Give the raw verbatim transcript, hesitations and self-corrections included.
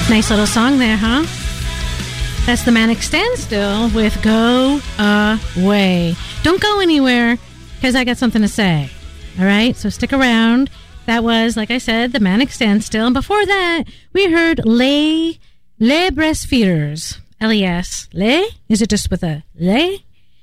Nice little song there, huh? That's the Manic Standstill with Go Away. Don't go anywhere, because I got something to say. All right, so stick around. That was, like I said, the Manic Standstill. And before that, we heard Les, Les Breastfeeders. L E S. Les? Is it just with a Les?